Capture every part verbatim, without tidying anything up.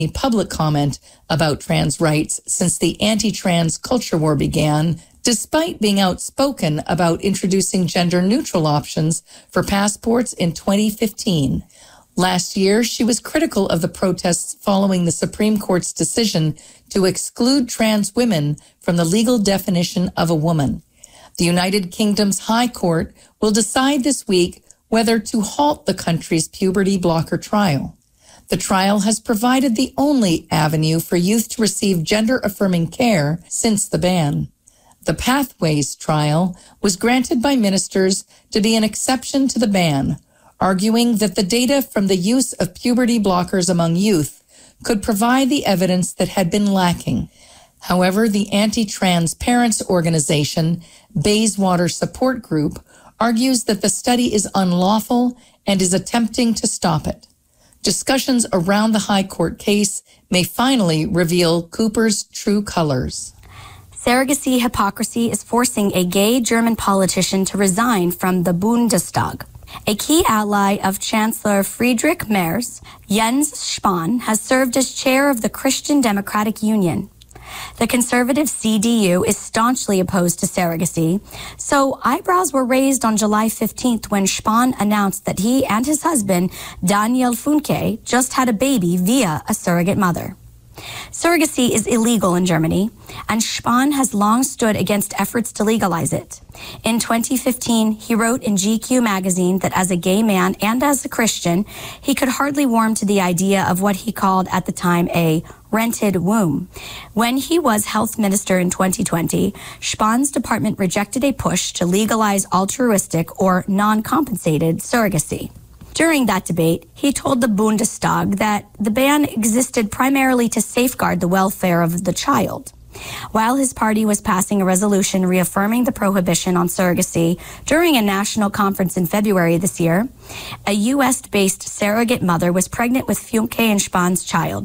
public comment about trans rights since the anti-trans culture war began, despite being outspoken about introducing gender-neutral options for passports in twenty fifteen. Last year, she was critical of the protests following the Supreme Court's decision to exclude trans women from the legal definition of a woman. The United Kingdom's High Court will decide this week whether to halt the country's puberty blocker trial. The trial has provided the only avenue for youth to receive gender-affirming care since the ban. The Pathways trial was granted by ministers to be an exception to the ban, arguing that the data from the use of puberty blockers among youth could provide the evidence that had been lacking. However, the anti-trans parents organization, Bayswater Support Group, argues that the study is unlawful and is attempting to stop it. Discussions around the High Court case may finally reveal Cooper's true colors. Surrogacy hypocrisy is forcing a gay German politician to resign from the Bundestag. A key ally of Chancellor Friedrich Merz, Jens Spahn, has served as chair of the Christian Democratic Union. The conservative C D U is staunchly opposed to surrogacy, so eyebrows were raised on July fifteenth when Spahn announced that he and his husband, Daniel Funke, just had a baby via a surrogate mother. Surrogacy is illegal in Germany, and Spahn has long stood against efforts to legalize it. In twenty fifteen, he wrote in G Q magazine that as a gay man and as a Christian, he could hardly warm to the idea of what he called at the time a rented womb. When he was health minister in twenty twenty, Spahn's department rejected a push to legalize altruistic or non-compensated surrogacy. During that debate, he told the Bundestag that the ban existed primarily to safeguard the welfare of the child. While his party was passing a resolution reaffirming the prohibition on surrogacy during a national conference in February this year, a U S-based surrogate mother was pregnant with Funke and Spahn's child.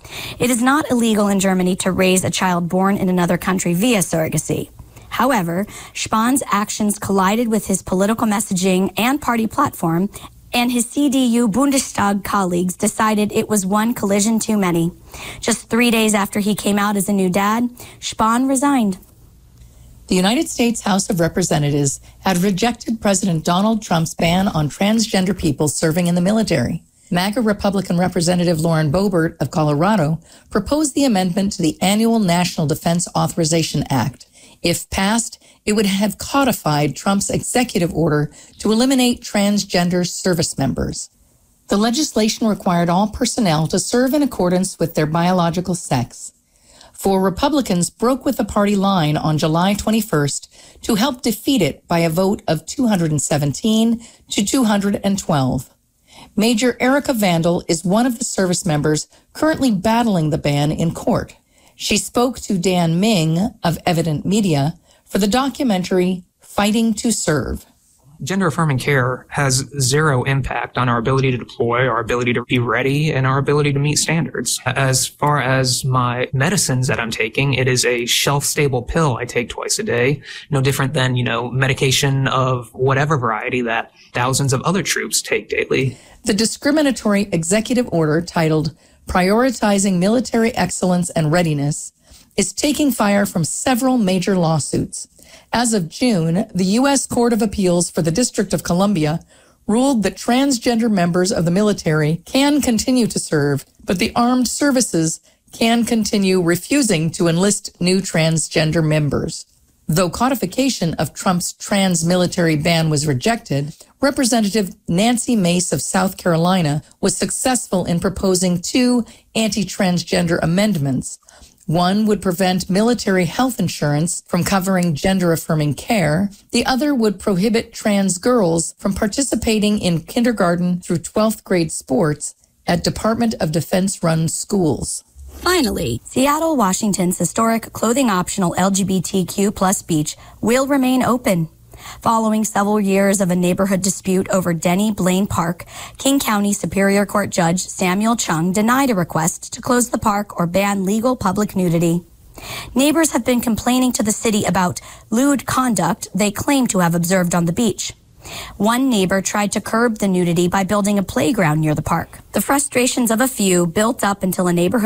It is not illegal in Germany to raise a child born in another country via surrogacy. However, Spahn's actions collided with his political messaging and party platform, and his C D U Bundestag colleagues decided it was one collision too many. Just three days after he came out as a new dad, Spahn resigned. The United States House of Representatives had rejected President Donald Trump's ban on transgender people serving in the military. MAGA Republican Representative Lauren Boebert of Colorado proposed the amendment to the annual National Defense Authorization Act. If passed, it would have codified Trump's executive order to eliminate transgender service members. The legislation required all personnel to serve in accordance with their biological sex. Four Republicans broke with the party line on July twenty-first to help defeat it by a vote of two hundred seventeen to two hundred twelve. Major Erica Vandal is one of the service members currently battling the ban in court. She spoke to Dan Ming of Evident Media for the documentary Fighting to Serve. Gender-affirming care has zero impact on our ability to deploy, our ability to be ready, and our ability to meet standards. As far as my medicines that I'm taking, it is a shelf-stable pill I take twice a day, no different than, you know, medication of whatever variety that thousands of other troops take daily. The discriminatory executive order titled Prioritizing Military Excellence and Readiness is taking fire from several major lawsuits. As of June, the U S Court of Appeals for the District of Columbia ruled that transgender members of the military can continue to serve, but the armed services can continue refusing to enlist new transgender members. Though codification of Trump's trans military ban was rejected, Representative Nancy Mace of South Carolina was successful in proposing two anti-transgender amendments. One would prevent military health insurance from covering gender-affirming care. The other would prohibit trans girls from participating in kindergarten through twelfth grade sports at Department of Defense-run schools. Finally, Seattle, Washington's historic clothing-optional L G B T Q plus beach will remain open. Following several years of a neighborhood dispute over Denny Blaine Park, King County Superior Court Judge Samuel Chung denied a request to close the park or ban legal public nudity. Neighbors have been complaining to the city about lewd conduct they claim to have observed on the beach. One neighbor tried to curb the nudity by building a playground near the park. The frustrations of a few built up until a neighborhood